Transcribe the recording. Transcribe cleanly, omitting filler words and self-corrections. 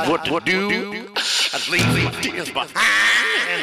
what to do. I leave my tears behind.